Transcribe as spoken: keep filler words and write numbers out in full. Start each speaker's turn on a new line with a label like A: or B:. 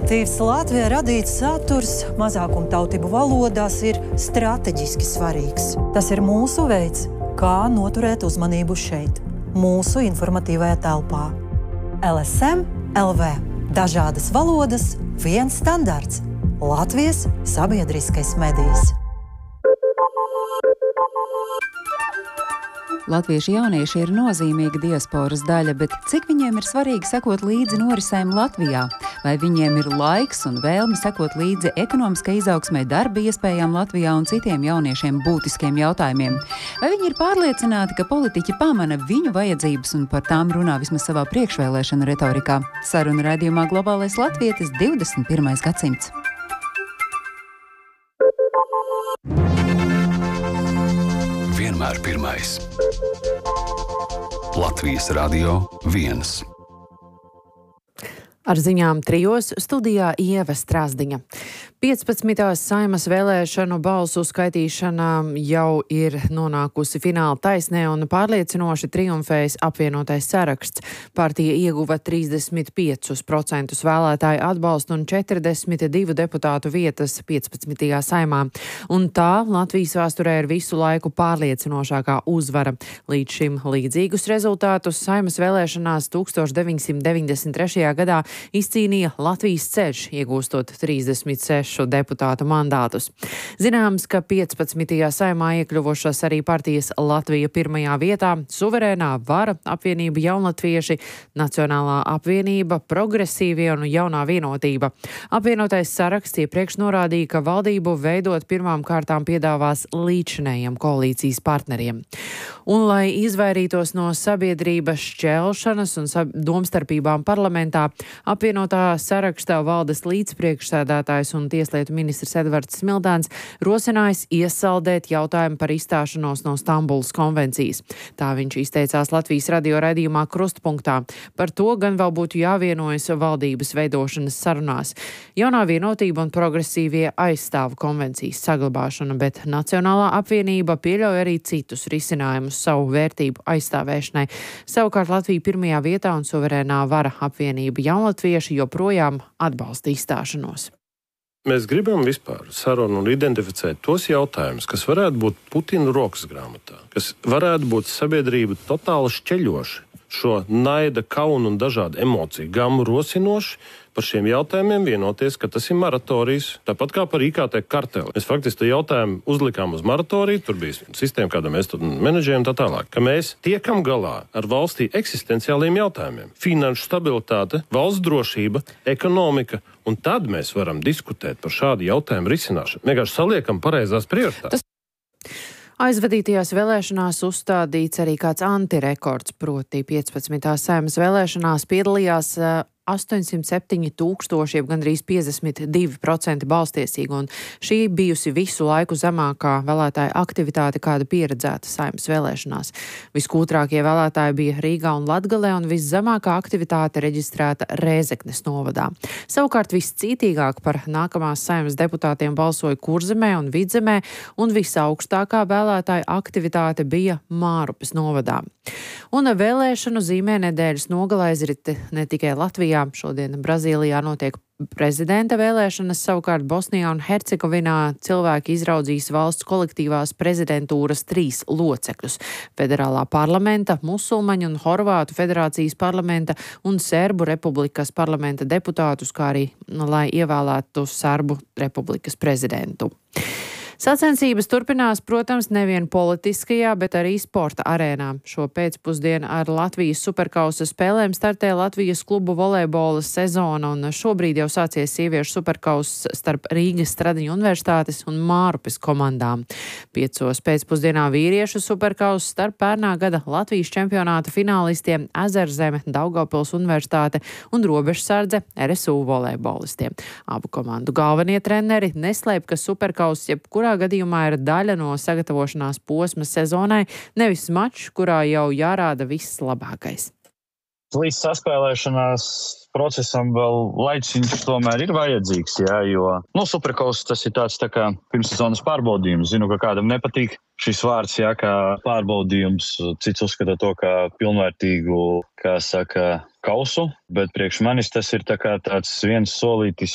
A: Kvalitatīvs Latvijā radīts saturs mazākumtautību valodās ir strateģiski svarīgs. Tas ir mūsu veids, kā noturēt uzmanību šeit, mūsu informatīvajā telpā. L S M L V. Dažādas valodas, viens standarts. Latvijas sabiedriskais medijs.
B: Latviešu jaunieši ir nozīmīga diasporas daļa, bet cik viņiem ir svarīgi sekot līdzi norisēm Latvijā? Vai viņiem ir laiks un vēlme sekot līdzi ekonomiskai izaugsmai, darba iespējām Latvijā un citiem jauniešiem būtiskiem jautājumiem? Vai viņi ir pārliecināti, ka politiķi pamana viņu vajadzības un par tām runā vismaz savā priekšvēlēšana retorikā? Saruna raidījumā Globālais latvietis divdesmit pirmais gadsimts.
C: Vienmēr pirmais. Latvijas Radio viens.
D: Ar ziņām trijos studijā Ieva Strāzdiņa. piecpadsmitās Saeimas vēlēšanu balsu skaitīšana jau ir nonākusi fināla taisnē un pārliecinoši triumfējis apvienotais saraksts. Partija ieguva trīsdesmit piecus procentus vēlētāju atbalstu un četrdesmit divu deputātu vietas piecpadsmitajā Saeimā. Un tā Latvijas vēsturē ir visu laiku pārliecinošākā uzvara. Līdz šim līdzīgus rezultātus Saeimas vēlēšanās deviņdesmit deviņdesmit trešajā gadā izcīnīja Latvijas ceļš, iegūstot trīsdesmit sešu deputātu mandātus. Zināms, ka piecpadsmitajā Saeimā iekļuvušas arī partijas Latvija pirmajā vietā, Suverēnā Vara, Apvienība Jaunlatvieši, Nacionālā apvienība, Progresīvie un Jaunā vienotība. Apvienotais saraksts iepriekš norādīja, ka valdību veidot pirmām kārtām piedāvās līdzinējiem koalīcijas partneriem. Un, lai izvairītos no sabiedrības šķelšanas un domstarpībām parlamentā, apvienotā sarakstā valdes līdzpriekšsēdētājs un tieslietu ministrs Edvards Smildēns rosinājis iesaldēt jautājumu par izstāšanos no Stambulas konvencijas. Tā viņš izteicās Latvijas radio raidījumā Krustpunktā. Par to gan vēl būtu jāvienojas valdības veidošanas sarunās. Jaunā vienotība un progresīvie aizstāv konvencijas saglabāšanu, bet Nacionālā apvienība pieļauj arī citus risinājumus savu vērtību aizstāvēšanai. Savukārt Latvija pirmajā vietā un Suverēnā Vara, Apvienība Jaunlatvieši joprojām atbalsta izstāšanos.
E: Mēs gribam vispār sarunu un identificēt tos jautājumus, kas varētu būt Putina rokas grāmatā, kas varētu būt sabiedrību totāli šķeļoši, šo naida, kaunu un dažādu emociju gamu rosinoši. Par šiem jautājumiem vienoties, ka tas ir moratorijas, tāpat kā par I K T karteli. Mēs faktiski jautājumu uzlikām uz moratoriju, tur bija sistēma, kādā mēs to menedžējam tā tālāk, ka mēs tiekam galā ar valstī eksistenciāliem jautājumiem. Finanšu stabilitāte, valsts drošība, ekonomika, un tad mēs varam diskutēt par šādu jautājumu risināšanu. Vienkārši saliekam pareizās prioritātes.
D: Aizvadītajās vēlēšanās uzstādīts arī kāds antirekords, proti piecpadsmitās Saeimas vēlēšanās piedalījās astoņsimt septiņi tūkstoši, gandrīz piecdesmit divi procenti balstiesīgu, un šī bijusi visu laiku zemākā vēlētāja aktivitāte, kāda pieredzēta Saeimas vēlēšanās. Viskūtrākie vēlētāji bija Rīgā un Latgalē, un viszemākā aktivitāte reģistrēta Rēzeknes novadā. Savukārt viscītīgāk par nākamās Saeimas deputātiem balsoja Kurzemē un Vidzemē, un visaugstākā vēlētāja aktivitāte bija Mārupes novadā. Un vēlēšanu zīmē nedēļas nogalē aizrit ne tikai Latvijā. Šodien Brazīlijā notiek prezidenta vēlēšanas, savukārt Bosnijā un Hercegovinā cilvēki izraudzīs valsts kolektīvās prezidentūras trīs locekļus - Federālā parlamenta, Musulmaņu un Horvātu federācijas parlamenta un Serbu republikas parlamenta deputātus, kā arī, lai ievēlētu Serbu republikas prezidentu. Sacensības turpinās, protams, nevien politiskajā, bet arī sporta arēnā. Šo pēcpusdienu ar Latvijas superkausa spēlēm startē Latvijas klubu volejbola sezona, un šobrīd jau sācies sieviešu superkauss starp Rīgas Stradiņu universitātes un Mārupes komandām. Piecos pēcpusdienā vīriešu superkauss starp pērnā gada Latvijas čempionāta finālistiem Ezerzeme, Daugavpils universitāte un Robežsardze R S U volejbolistiem. Abu komandu galvenie treneri neslēp, ka superkauss jebkurā gadījumā ir daļa no sagatavošanās posma sezonai, nevis mačs, kurā jau jārāda viss labākais.
F: Līdz saspēlēšanās procesam vēl laiciņš tomēr ir vajadzīgs, jā, jo, nu, superkaus tas ir tāds tā kā pirmssezonas pārbaudījums. Zinu, ka kādam nepatīk šis vārds, jā, kā pārbaudījums, cits uzskata to kā pilnvērtīgu, kā saka, kausu, bet priekš manis tas ir tā kā tāds viens solītis